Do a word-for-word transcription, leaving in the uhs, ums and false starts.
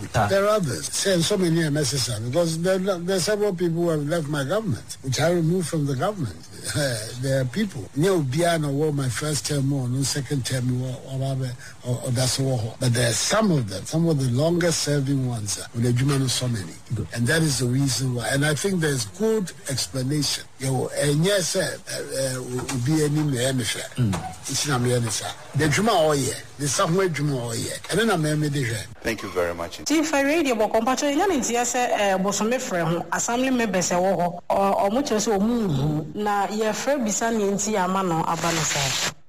There are others. Say so many M S S because there, there are several people who have left my government, which I removed from the government. Uh, there are people. No, Biano were my first term or no second term or, or, or, or that's all. But there are some of them, some of the longest serving ones, uh, with the so many. Good. And that is the reason why. And I think there's good explanation. You know, and yes, uh, uh, will be any man. It's not me. The Juma all year, the somewhere Juma all year. And then I'm a Thank you very much. If I read about compassion, yes, uh, Bosome Frem, assembly members, or much as na ye Fred Bisani in Tiamano Abanasa.